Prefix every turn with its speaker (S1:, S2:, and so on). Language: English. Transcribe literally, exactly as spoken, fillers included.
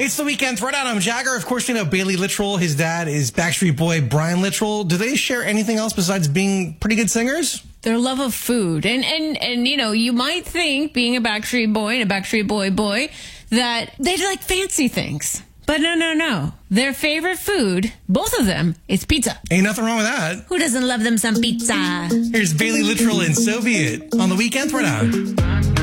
S1: It's the weekend throwdown. I'm Jagger. Of course, you know Bailey Littrell. His dad is Backstreet Boy Brian Littrell. Do they share anything else besides being pretty good singers?
S2: Their love of food. And, and, and you know, you might think, being a Backstreet Boy and a Backstreet Boy boy, that they like fancy things. But no, no, no. Their favorite food, both of them, is pizza.
S1: Ain't nothing wrong with that.
S2: Who doesn't love them some pizza?
S1: Here's Bailey Littrell and Soviet on the weekend throwdown.